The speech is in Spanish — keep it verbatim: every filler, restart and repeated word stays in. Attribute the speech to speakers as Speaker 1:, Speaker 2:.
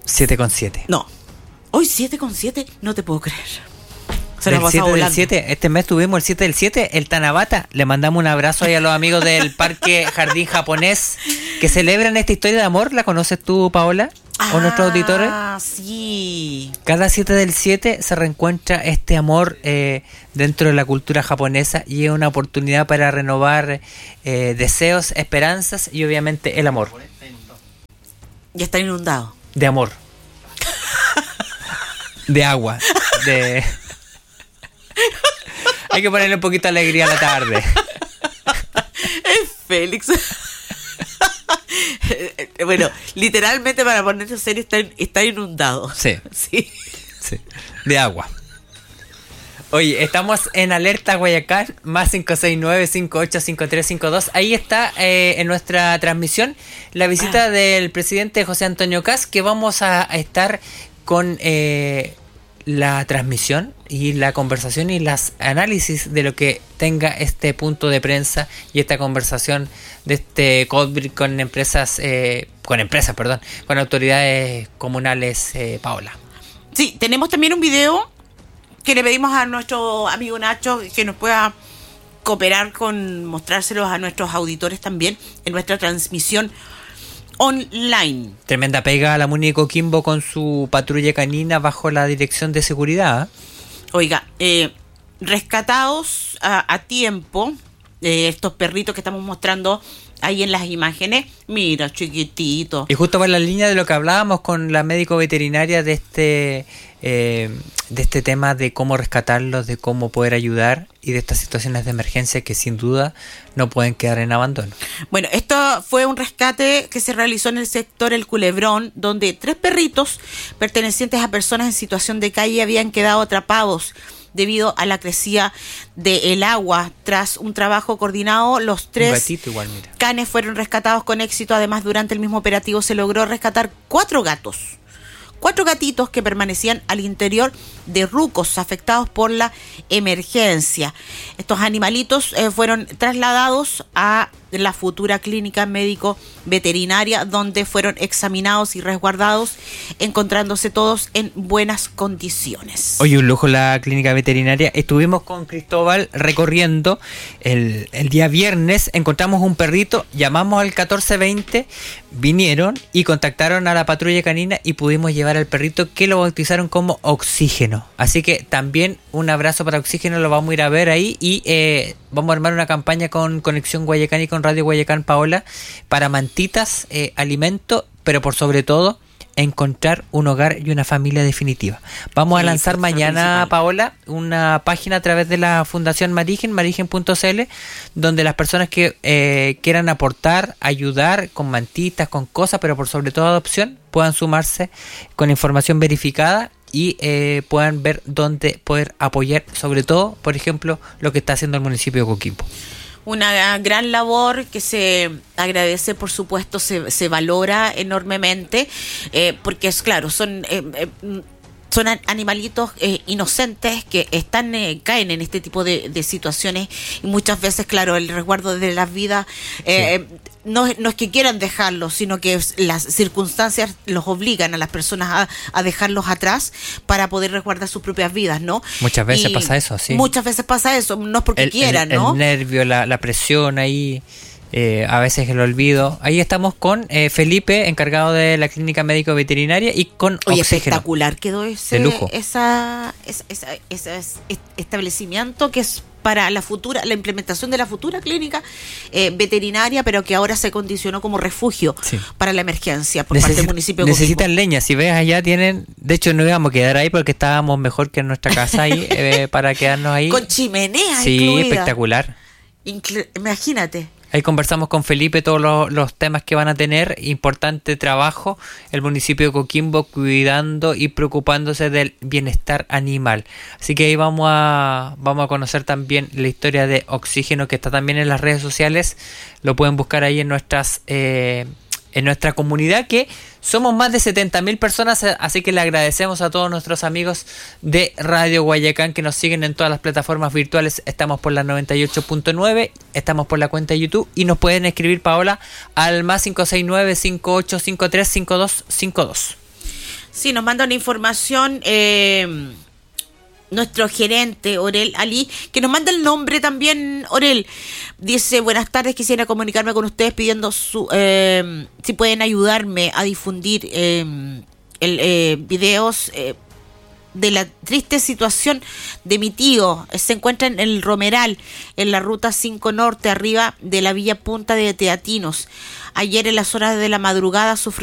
Speaker 1: siete con siete.
Speaker 2: No. Hoy siete con siete, no te puedo creer. Se
Speaker 1: Del
Speaker 2: nos
Speaker 1: siete
Speaker 2: pasó
Speaker 1: del
Speaker 2: volando.
Speaker 1: siete, este mes tuvimos el siete del siete, el Tanabata. Le mandamos un abrazo ahí a los amigos del Parque Jardín Japonés que celebran esta historia de amor. ¿La conoces tú, Paola? ¿O nuestros auditores?
Speaker 2: Ah, sí.
Speaker 1: Cada siete del siete se reencuentra este amor eh, dentro de la cultura japonesa y es una oportunidad para renovar eh, deseos, esperanzas y obviamente el amor.
Speaker 2: Ya está inundado.
Speaker 1: De amor. De agua. De... Hay que ponerle un poquito de alegría a la tarde.
Speaker 2: Es Félix. Bueno, literalmente para ponerse serio está, está inundado.
Speaker 1: Sí.
Speaker 2: Sí.
Speaker 1: Sí. De agua. Oye, estamos en Alerta Guayacán, más cinco seis nueve, cinco ocho cinco tres cinco dos. Ahí está eh, en nuestra transmisión la visita ah. del presidente José Antonio Kast, que vamos a, a estar con eh, la transmisión y la conversación y las análisis de lo que tenga este punto de prensa y esta conversación de este COVID con empresas, eh, con empresas, perdón, con autoridades comunales, eh, Paola.
Speaker 2: Sí, tenemos también un video que le pedimos a nuestro amigo Nacho que nos pueda cooperar con mostrárselos a nuestros auditores también en nuestra transmisión online.
Speaker 1: Tremenda pega a la Muni de Coquimbo con su patrulla canina bajo la dirección de seguridad.
Speaker 2: Oiga, eh, rescatados a, a tiempo, eh, estos perritos que estamos mostrando ahí en las imágenes, mira, chiquitito.
Speaker 1: Y justo va en la línea de lo que hablábamos con la médico veterinaria de este eh, de este tema de cómo rescatarlos, de cómo poder ayudar y de estas situaciones de emergencia que sin duda no pueden quedar en abandono.
Speaker 2: Bueno, esto fue un rescate que se realizó en el sector El Culebrón, donde tres perritos pertenecientes a personas en situación de calle habían quedado atrapados debido a la crecida del agua. Tras un trabajo coordinado, los tres
Speaker 1: un gatito igual, mira.
Speaker 2: canes fueron rescatados con éxito. Además, durante el mismo operativo se logró rescatar cuatro gatos. Cuatro gatitos que permanecían al interior de rucos afectados por la emergencia. Estos animalitos eh, fueron trasladados a la futura clínica médico-veterinaria, donde fueron examinados y resguardados, encontrándose todos en buenas condiciones.
Speaker 1: Oye, un lujo la clínica veterinaria. Estuvimos con Cristóbal recorriendo el, el día viernes, encontramos un perrito, llamamos al catorce veinte, vinieron y contactaron a la patrulla canina y pudimos llevar al perrito, que lo bautizaron como Oxígeno. Así que también un abrazo para Oxígeno, lo vamos a ir a ver ahí y eh, vamos a armar una campaña con Conexión Guayacán y con Radio Guayacán, Paola, para mantitas, eh, alimento, pero por sobre todo encontrar un hogar y una familia definitiva. Vamos sí, a lanzar mañana, Paola, una página a través de la Fundación Marigen, marigen punto c l, donde las personas que eh, quieran aportar, ayudar con mantitas, con cosas, pero por sobre todo adopción, puedan sumarse con información verificada y eh, puedan ver dónde poder apoyar, sobre todo, por ejemplo, lo que está haciendo el municipio de Coquimbo.
Speaker 2: Una gran labor que se agradece, por supuesto, se, se valora enormemente, eh, porque es claro, son eh, eh, son animalitos eh, inocentes que están eh, caen en este tipo de, de situaciones y muchas veces, claro, el resguardo de las vidas eh, sí. no, no es que quieran dejarlos, sino que las circunstancias los obligan a las personas a, a dejarlos atrás para poder resguardar sus propias vidas, ¿no?
Speaker 1: Muchas veces
Speaker 2: y
Speaker 1: pasa eso, sí.
Speaker 2: Muchas veces pasa eso, no es porque
Speaker 1: el,
Speaker 2: quieran,
Speaker 1: el,
Speaker 2: ¿no?
Speaker 1: El nervio, la, la presión ahí... Eh, a veces el olvido. Ahí estamos con eh, Felipe, encargado de la clínica médico veterinaria, y con
Speaker 2: Oye,
Speaker 1: Oxígeno.
Speaker 2: Espectacular quedó ese,
Speaker 1: de lujo.
Speaker 2: Esa, esa, esa, esa, ese establecimiento que es para la futura, la implementación de la futura clínica eh, veterinaria, pero que ahora se condicionó como refugio sí. para la emergencia por
Speaker 1: Necesita,
Speaker 2: parte del municipio de
Speaker 1: Necesitan
Speaker 2: Coquimbo.
Speaker 1: leña, si ves allá tienen, de hecho no íbamos a quedar ahí porque estábamos mejor que en nuestra casa ahí eh, para quedarnos ahí.
Speaker 2: Con chimenea
Speaker 1: sí,
Speaker 2: incluida.
Speaker 1: espectacular.
Speaker 2: Inclu- imagínate.
Speaker 1: Ahí conversamos con Felipe todos los, los temas que van a tener. Importante trabajo el municipio de Coquimbo cuidando y preocupándose del bienestar animal. Así que ahí vamos a vamos a conocer también la historia de Oxígeno, que está también en las redes sociales. Lo pueden buscar ahí en nuestras eh, en nuestra comunidad, que somos más de setenta mil personas, así que le agradecemos a todos nuestros amigos de Radio Guayacán que nos siguen en todas las plataformas virtuales. Estamos por la noventa y ocho punto nueve, estamos por la cuenta de YouTube y nos pueden escribir, Paola, al más cinco seis nueve, cinco ocho cinco tres, cinco dos cinco dos.
Speaker 2: Sí, nos manda una información eh, nuestro gerente, Orel Ali, que nos manda el nombre también, Orel. Dice, buenas tardes, quisiera comunicarme con ustedes pidiendo su, eh, si pueden ayudarme a difundir eh, el, eh, videos eh, de la triste situación de mi tío. Se encuentra en el Romeral, en la ruta cinco Norte, arriba de la Villa Punta de Teatinos. Ayer en las horas de la madrugada sufrió